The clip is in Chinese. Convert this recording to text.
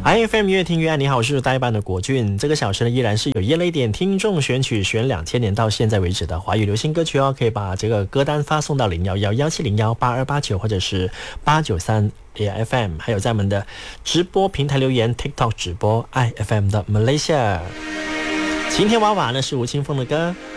IFM 越听越爱，你好，我是代班的国俊。这个小时呢，依然是有业内点听众选取选2000年到现在为止的华语流行歌曲哦，可以把这个歌单发送到011170018289或者是893 AFM， 还有在我们的直播平台留言 TikTok 直播 IFM 的 Malaysia。晴天娃娃呢是吴青峰的歌。